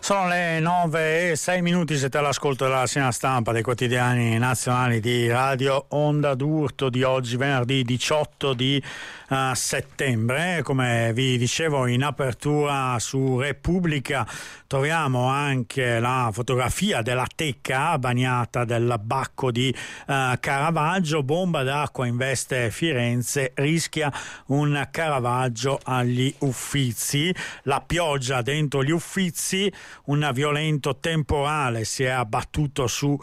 Sono le 9:06, siete all'ascolto della rassegna stampa dei quotidiani nazionali di Radio Onda d'Urto di oggi, venerdì 18 di settembre. Come vi dicevo in apertura, su Repubblica troviamo anche la fotografia della teca bagnata del Bacco di Caravaggio. Bomba d'acqua investe Firenze, rischia un Caravaggio agli Uffizi. La pioggia dentro gli Uffizi, un violento temporale si è abbattuto su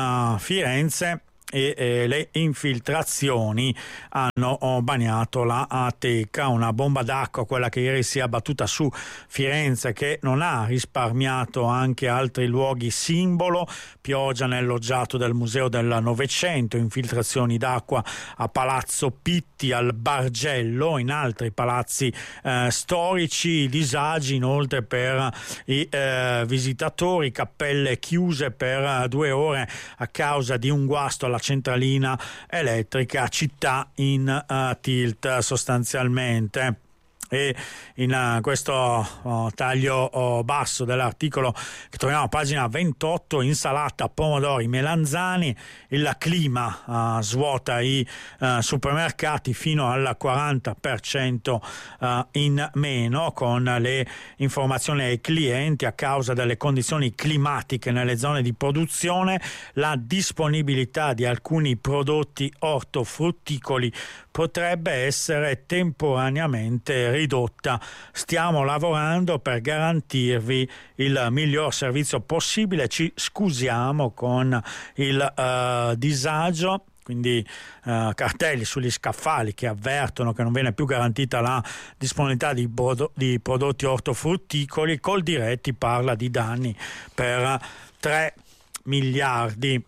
Firenze e le infiltrazioni hanno bagnato la teca. Una bomba d'acqua, quella che ieri si è abbattuta su Firenze, che non ha risparmiato anche altri luoghi simbolo. Pioggia nel loggiato del Museo del Novecento, infiltrazioni d'acqua a Palazzo Pitti, al Bargello, in altri palazzi storici, disagi inoltre per i visitatori, cappelle chiuse per 2 ore a causa di un guasto alla centralina elettrica, città in tilt sostanzialmente. E in questo taglio basso dell'articolo che troviamo a pagina 28, insalata, pomodori, melanzani, il clima svuota i supermercati fino al 40% in meno, con le informazioni ai clienti a causa delle condizioni climatiche nelle zone di produzione. La disponibilità di alcuni prodotti ortofrutticoli potrebbe essere temporaneamente ridotta. Stiamo lavorando per garantirvi il miglior servizio possibile. Ci scusiamo con il disagio. Quindi cartelli sugli scaffali che avvertono che non viene più garantita la disponibilità di prodotti ortofrutticoli. Coldiretti parla di danni per 3 miliardi.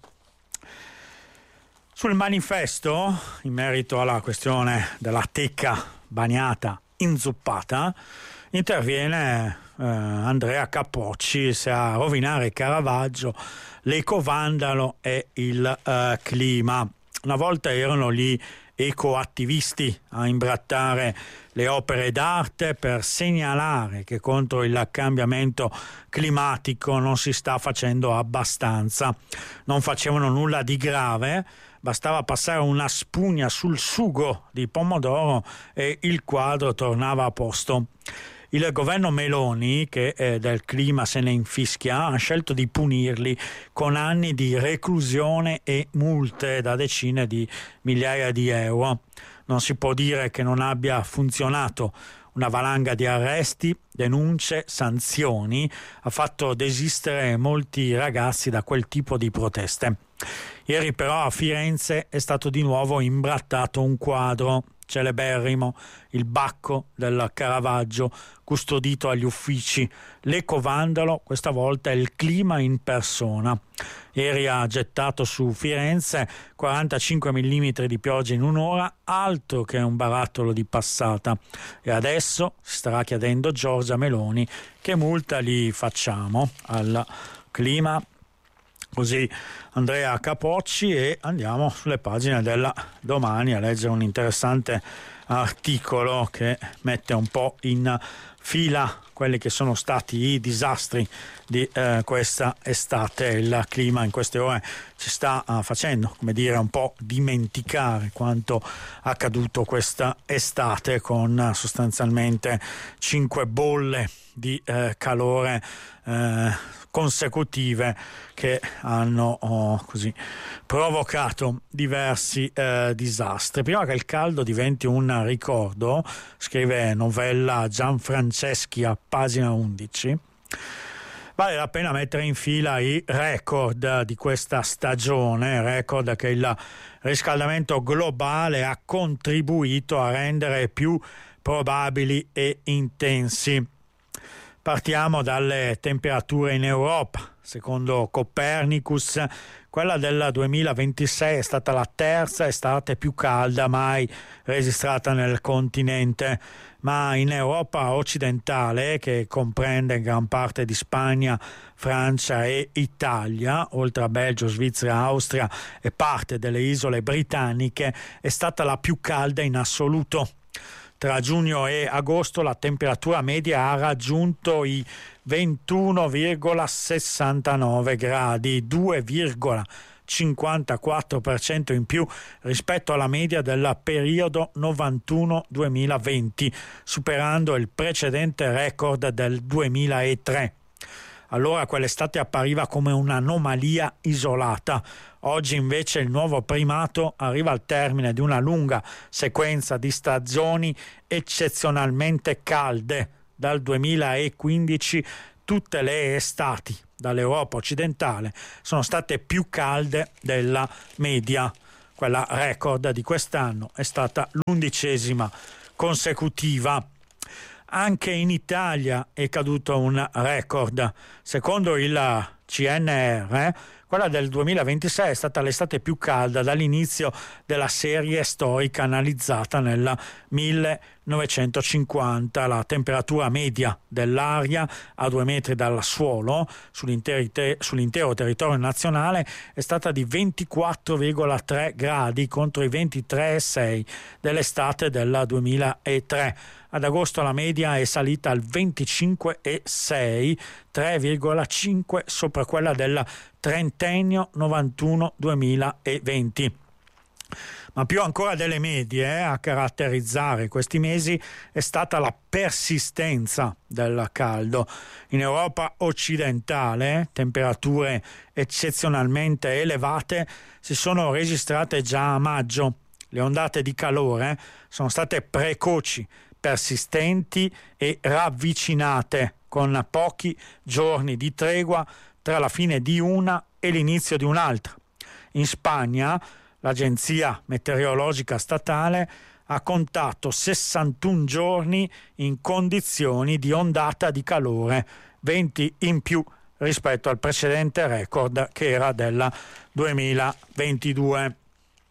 Sul Manifesto, in merito alla questione della teca bagnata, inzuppata, interviene Andrea Capocci, se a rovinare Caravaggio, l'ecovandalo e il clima. Una volta erano gli ecoattivisti a imbrattare le opere d'arte per segnalare che contro il cambiamento climatico non si sta facendo abbastanza. Non facevano nulla di grave, bastava passare una spugna sul sugo di pomodoro e il quadro tornava a posto. Il governo Meloni, che del clima se ne infischia, ha scelto di punirli con anni di reclusione e multe da decine di migliaia di euro. Non si può dire che non abbia funzionato. Una valanga di arresti, denunce, sanzioni ha fatto desistere molti ragazzi da quel tipo di proteste. Ieri però a Firenze è stato di nuovo imbrattato un quadro celeberrimo, il Bacco del Caravaggio, custodito agli Uffici. L'ecovandalo questa volta è il clima in persona. Ieri ha gettato su Firenze 45 mm di pioggia in un'ora, altro che un barattolo di passata. E adesso si starà chiedendo Giorgia Meloni che multa gli facciamo al clima. Così Andrea Capocci, e andiamo sulle pagine della Domani a leggere un interessante articolo che mette un po' in fila quelli che sono stati i disastri di questa estate. Il clima in queste ore ci sta facendo, come dire, un po' dimenticare quanto accaduto questa estate, con sostanzialmente 5 bolle di calore consecutive che hanno così provocato diversi disastri. Prima che il caldo diventi un ricordo, scrive Novella Gianfranceschi a pagina 11, vale la pena mettere in fila i record di questa stagione, record che il riscaldamento globale ha contribuito a rendere più probabili e intensi. Partiamo dalle temperature in Europa. Secondo Copernicus, quella del 2026 è stata la terza estate più calda mai registrata nel continente, ma in Europa occidentale, che comprende gran parte di Spagna, Francia e Italia, oltre a Belgio, Svizzera, Austria e parte delle isole britanniche, è stata la più calda in assoluto. tra giugno e agosto la temperatura media ha raggiunto i 21,69 gradi, 2,54% in più rispetto alla media del periodo 91-2020, superando il precedente record del 2003. Allora quell'estate appariva come un'anomalia isolata. Oggi invece il nuovo primato arriva al termine di una lunga sequenza di stagioni eccezionalmente calde. Dal 2015 tutte le estati dall'Europa occidentale sono state più calde della media. Quella record di quest'anno è stata l'11ª consecutiva. Anche in Italia è caduto un record. Secondo il CNR, quella del 2026 è stata l'estate più calda dall'inizio della serie storica analizzata nel 1950. La temperatura media dell'aria a 2 metri dal suolo sull'intero territorio nazionale è stata di 24,3 gradi contro i 23,6 dell'estate del 2003. Ad agosto la media è salita al 25,6, 3,5 sopra quella del trentennio 91-2020. Ma più ancora delle medie, a caratterizzare questi mesi è stata la persistenza del caldo. In Europa occidentale temperature eccezionalmente elevate si sono registrate già a maggio. Le ondate di calore sono state precoci, persistenti e ravvicinate, con pochi giorni di tregua tra la fine di una e l'inizio di un'altra. In Spagna l'agenzia meteorologica statale ha contato 61 giorni in condizioni di ondata di calore, 20 in più rispetto al precedente record che era del 2022.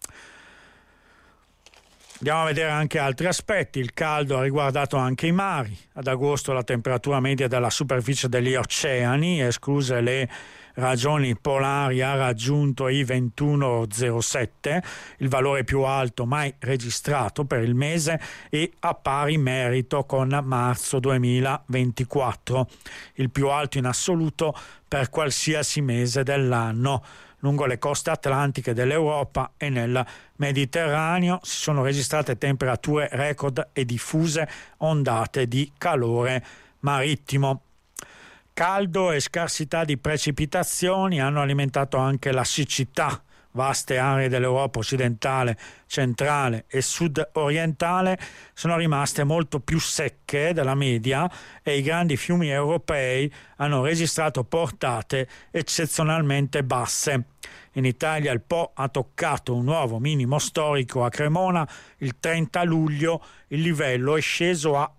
Andiamo a vedere anche altri aspetti. Il caldo ha riguardato anche i mari. Ad agosto la temperatura media della superficie degli oceani, escluse le regioni polari, ha raggiunto i 21,07, il valore più alto mai registrato per il mese e a pari merito con marzo 2024, il più alto in assoluto per qualsiasi mese dell'anno. Lungo le coste atlantiche dell'Europa e nel Mediterraneo si sono registrate temperature record e diffuse ondate di calore marittimo. Caldo e scarsità di precipitazioni hanno alimentato anche la siccità. Vaste aree dell'Europa occidentale, centrale e sud-orientale sono rimaste molto più secche della media e i grandi fiumi europei hanno registrato portate eccezionalmente basse. In Italia il Po ha toccato un nuovo minimo storico a Cremona il 30 luglio, il livello è sceso a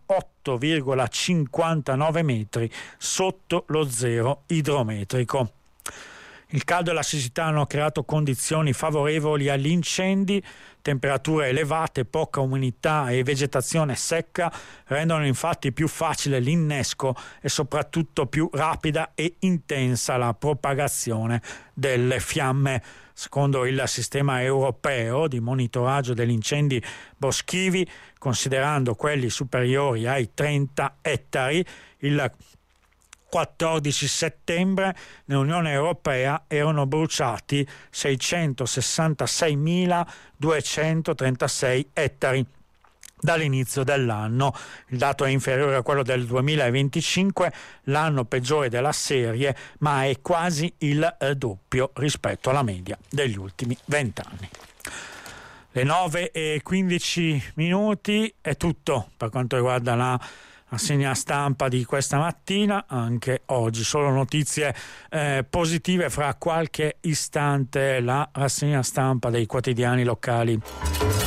8,59 metri sotto lo zero idrometrico. Il caldo e la siccità hanno creato condizioni favorevoli agli incendi, temperature elevate, poca umidità e vegetazione secca rendono infatti più facile l'innesco e soprattutto più rapida e intensa la propagazione delle fiamme. Secondo il sistema europeo di monitoraggio degli incendi boschivi, considerando quelli superiori ai 30 ettari, il 14 settembre nell'Unione Europea erano bruciati 666.236 ettari dall'inizio dell'anno. Il dato è inferiore a quello del 2025, l'anno peggiore della serie, ma è quasi il doppio rispetto alla media degli ultimi 20 anni. Le 9:15 è tutto per quanto riguarda la rassegna stampa di questa mattina. Anche oggi solo notizie positive. Fra qualche istante la rassegna stampa dei quotidiani locali.